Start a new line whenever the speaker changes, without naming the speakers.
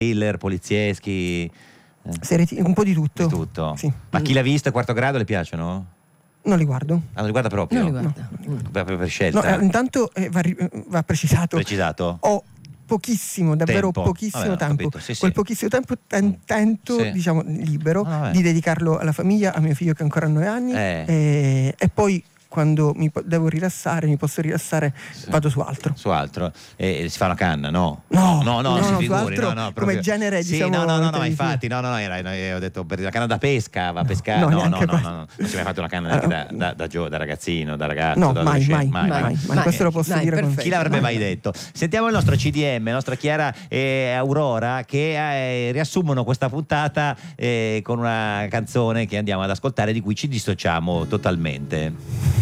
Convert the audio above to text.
thriller, polizieschi,
un po' di tutto.
di tutto.
Sì.
Ma chi l'ha visto, Quarto Grado, le piacciono?
Non li guardo.
Ah, non li guarda proprio?
Non li guarda.
Per scelta?
No, intanto va precisato.
Precisato?
Ho pochissimo, davvero
Tempo.
pochissimo
Vabbè, ho
tempo.
capito, sì,
Quel
sì.
pochissimo tempo tento,
Sì.
diciamo, libero
vabbè.
di dedicarlo alla famiglia, a mio figlio che ancora ha 9 anni e poi quando devo rilassare, mi posso rilassare, vado su altro.
Su altro. Si fa una canna, no?
No,
si figuri,
su altro,
no,
come genere,
sì,
diciamo.
no, infatti, ho detto per la canna da pesca, va a pescare. No, non si è mai fatto una canna neanche da ragazzino, da ragazzo.
No,
da
mai,
adolescente,
questo lo posso dire con
chi l'avrebbe mai detto? Sentiamo il nostro CDM, la nostra Chiara e Aurora, che riassumono questa puntata con una canzone che andiamo ad ascoltare, di cui ci dissociamo totalmente.